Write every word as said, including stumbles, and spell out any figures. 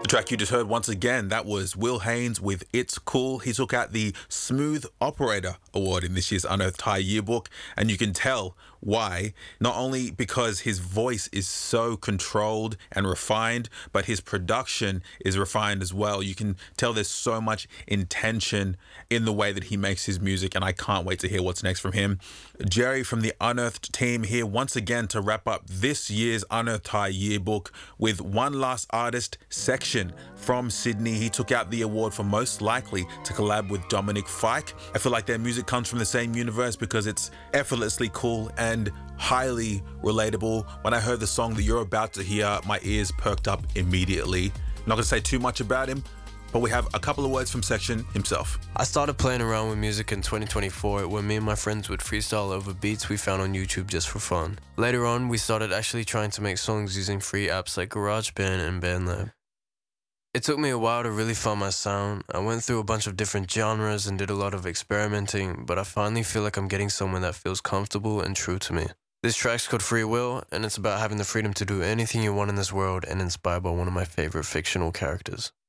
The track you just heard once again, that was Will Haynes with It's Cool. He took out the Smooth Operator Award in this year's Unearthed High Yearbook, and you can tell why. Not only because his voice is so controlled and refined, but his production is refined as well. You can tell there's so much intention in the way that he makes his music, and I can't wait to hear what's next from him. Jerry from the Unearthed team here once again to wrap up this year's Unearthed High Yearbook with one last artist, Section from Sydney. He took out the award for most likely to collab with Dominic Fike. I feel like their music comes from the same universe because it's effortlessly cool and highly relatable. When I heard the song that you're about to hear, my ears perked up immediately. I'm not gonna say too much about him, but we have a couple of words from Section himself. I started playing around with music in twenty twenty-four when me and my friends would freestyle over beats we found on YouTube just for fun. Later on, we started actually trying to make songs using free apps like GarageBand and BandLab. It took me a while to really find my sound. I went through a bunch of different genres and did a lot of experimenting, but I finally feel like I'm getting somewhere that feels comfortable and true to me. This track's called Free Will, and it's about having the freedom to do anything you want in this world and inspired by one of my favorite fictional characters.